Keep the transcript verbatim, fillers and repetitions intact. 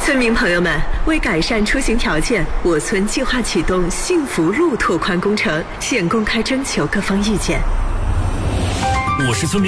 村民朋友们，为改善出行条件，我村计划启动幸福路拓宽工程，现公开征求各方意见。 我是村民。